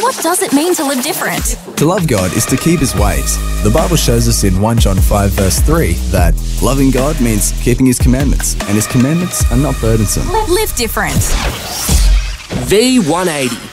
what does it mean to live different? To love God is to keep His ways. The Bible shows us in 1 John 5 verse 3 that loving God means keeping His commandments, and His commandments are not burdensome. Live different. V180.